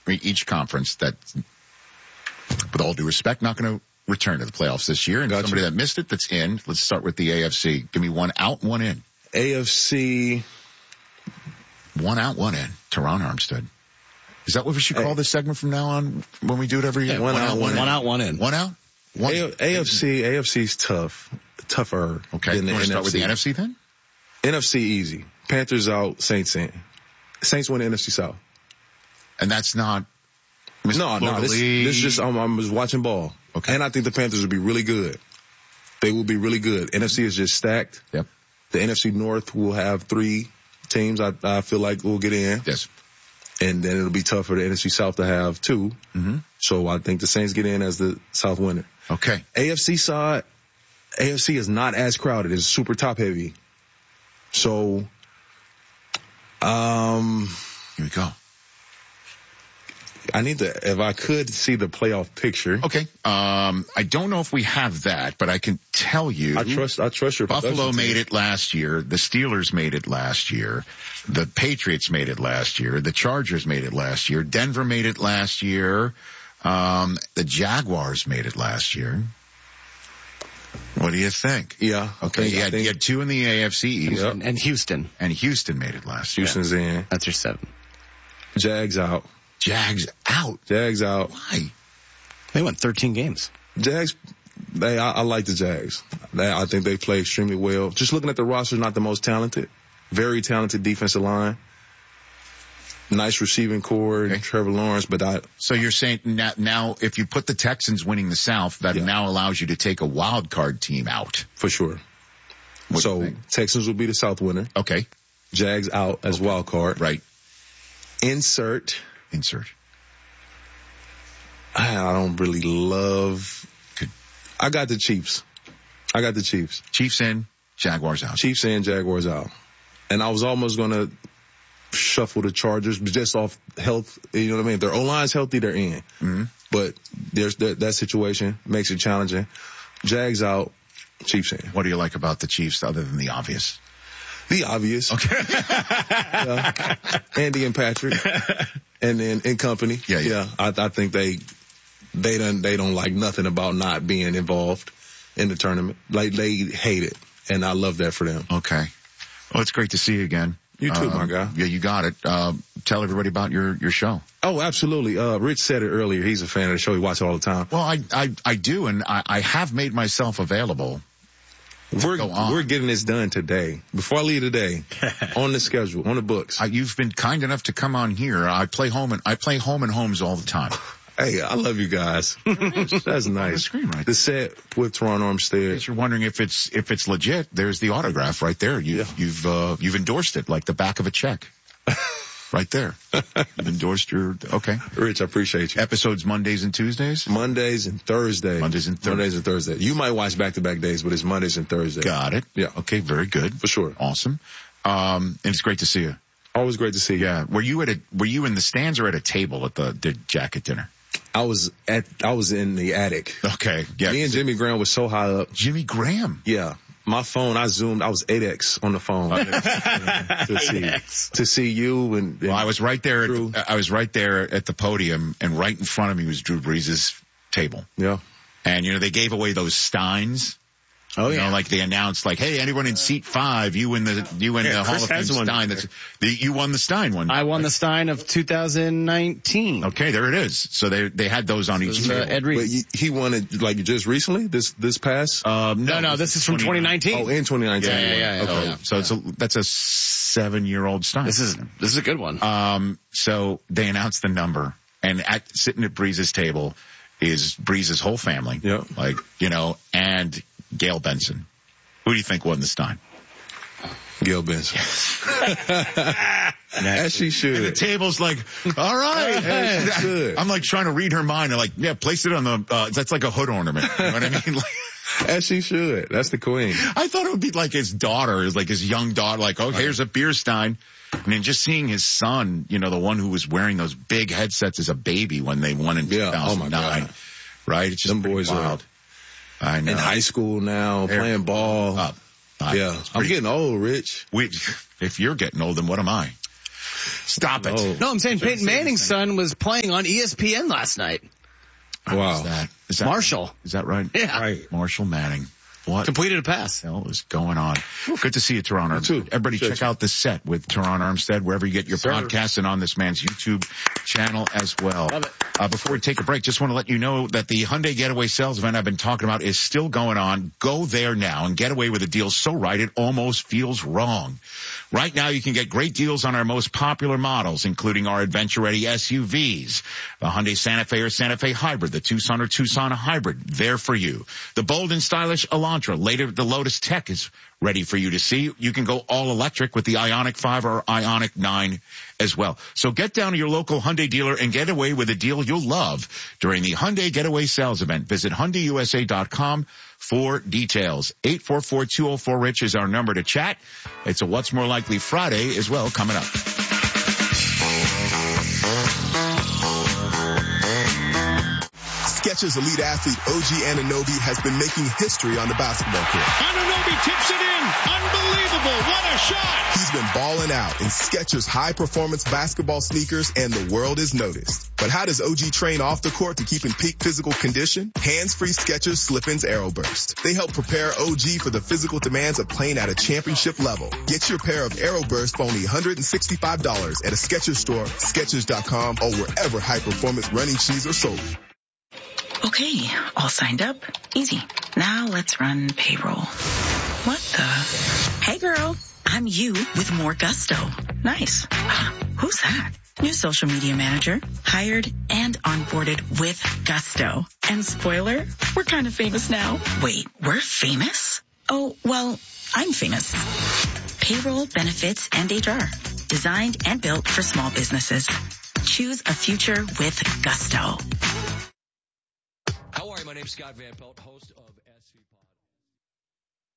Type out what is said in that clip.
each conference that, with all due respect, not going to return to the playoffs this year. And somebody that missed it that's in. Let's start with the AFC. Give me one out, one in. AFC. One out, one in. Teron Armstead. Is that what we should call this segment from now on when we do it every year? One out, one in. One out, one in. One out? One AFC's tougher. Okay. Than the You want to start NFC. with the NFC then? NFC easy. Panthers out, Saints in. Saints win the NFC South. And that's not... No. This just, I'm just watching ball. Okay. And I think the Panthers will be really good. They will be really good. NFC is just stacked. Yep. The NFC North will have 3 teams I feel like will get in. Yes. And then it'll be tough for the NFC South to have 2. Mm-hmm. So I think the Saints get in as the South winner. Okay. AFC side, AFC is not as crowded. It's super top heavy. So, Here we go. I need to, if I could see the playoff picture. Okay. I don't know if we have that, but I can tell you. I trust your Buffalo production made team. it last year. The Steelers made it last year. The Patriots made it last year. The Chargers made it last year. Denver made it last year. The Jaguars made it last year. What do you think? Yeah. Okay. You had 2 in the AFC East. Yep. And Houston. And Houston made it last year. Houston's in. That's your 7. Jags out. Jags out. Jags out. Why? They won 13 games. Jags, I like the Jags. I think they play extremely well. Just looking at the roster, not the most talented. Very talented defensive line. Nice receiving core, Okay. Trevor Lawrence, but So you're saying now if you put the Texans winning the South, that now allows you to take a wild card team out. for sure. What do you So think? Texans will be the South winner. Okay. Jags out as wild card. Right. Insert. I don't really love. I got the Chiefs. Chiefs in, Jaguars out. Chiefs in, Jaguars out. And I was almost going to shuffle the Chargers, but just off health. You know what I mean? If their O-line's healthy, they're in. Mm-hmm. But there's that situation makes it challenging. Jags out, Chiefs in. What do you like about the Chiefs other than the obvious? The obvious. Okay. Andy and Patrick. And then in company. Yeah. I think they don't like nothing about not being involved in the tournament. Like they hate it. And I love that for them. Okay. Well, it's great to see you again. You too, my guy. Yeah, you got it. Tell everybody about your show. Oh, absolutely. Rich said it earlier. He's a fan of the show. He watches it all the time. Well, I do, and I have made myself available. We're getting this done today. Before I leave today, on the schedule, on the books. You've been kind enough to come on here. I play home and homes all the time. Hey, I love you guys. That's nice. On the screen right The set with Teron Armstead. If you're wondering if it's legit, there's the autograph right there. You've endorsed it like the back of a check. Right there. You've endorsed okay. Rich, I appreciate you. Episodes Mondays and Tuesdays? Mondays and Thursdays. Mondays and Thursdays. You might watch back-to-back days, but it's Mondays and Thursdays. Got it. Yeah. Okay, very good. For sure. Awesome. And it's great to see you. Always great to see you. Yeah. Were you in the stands or at a table at the jacket dinner? I was in the attic. Okay. Yeah. Me and Jimmy Graham was so high up. Jimmy Graham. Yeah. My phone, I zoomed, I was 8X on the phone to see you and well, I was right there. I was right there at the podium, and right in front of me was Drew Brees' table. Yeah. And they gave away those Steins. Oh yeah. Like they announced, like, hey, anyone in seat 5, you win the Hall of Fame Stein. You won the Stein one. I won the Stein of 2019. Okay, there it is. So they had those on each table. Ed Reese. But he won it like just recently, this past? No, this is from 2019. Oh, in 2019. Yeah. Okay. So that's a 7-year-old Stein. This is a good one. So they announced the number, and sitting at Breeze's table is Breeze's whole family. Yeah. And Gail Benson. Who do you think won the Stein? Gail Benson. As she should. And the table's like, all right. I'm like trying to read her mind. And place it on the, that's like a hood ornament. You know what I mean? As she should. That's the queen. I thought it would be like his daughter, his young daughter, here's a beer Stein. And then just seeing his son, the one who was wearing those big headsets as a baby when they won in 2009. Oh my God. Right? It's just them boys wild. I know. In high school now, playing ball. Yeah. I'm getting old, Rich. If you're getting old, then what am I? Stop it. Oh. No, I'm saying Peyton Manning's son was playing on ESPN last night. Wow. Is that Marshall. Is that right? Yeah. Right. Marshall Manning. What Completed a pass. the hell is going on? Good to see you, Teron Armstead. too. Everybody Appreciate check you. out the set with Teron Armstead, wherever you get your podcasts and on this man's YouTube channel as well. Love it. Before we take a break, just want to let you know that the Hyundai Getaway sales event I've been talking about is still going on. Go there now and get away with a deal so right it almost feels wrong. Right now you can get great deals on our most popular models, including our adventure-ready SUVs, the Hyundai Santa Fe or Santa Fe Hybrid, the Tucson or Tucson Hybrid, there for you. The bold and stylish Elantra, later the Lotus Tech is ready for you to see. You can go all electric with the Ioniq 5 or Ioniq 9 as well. So get down to your local Hyundai dealer and get away with a deal you'll love during the Hyundai Getaway Sales Event. Visit HyundaiUSA.com for details. 844-204-RICH is our number to chat. It's a What's More Likely Friday as well coming up. Skechers elite athlete OG Anunoby has been making history on the basketball court. Anunoby tips it in. Unbelievable. What a shot. He's been balling out in Skechers high-performance basketball sneakers, and the world has noticed. But how does OG train off the court to keep in peak physical condition? Hands-free Skechers Slip-ins Aeroburst. They help prepare OG for the physical demands of playing at a championship level. Get your pair of Aeroburst for only $165 at a Skechers store, Skechers.com, or wherever high-performance running shoes are sold. Okay, all signed up. Easy. Now let's run payroll. What the? Hey girl, I'm you with more gusto. Nice. Who's that? New social media manager. Hired and onboarded with gusto. And spoiler, we're kind of famous now. Wait, we're famous? Oh, well, I'm famous. Payroll, benefits, and HR. Designed and built for small businesses. Choose a future with gusto. How are you? My name's Scott Van Pelt, host of SV Pod.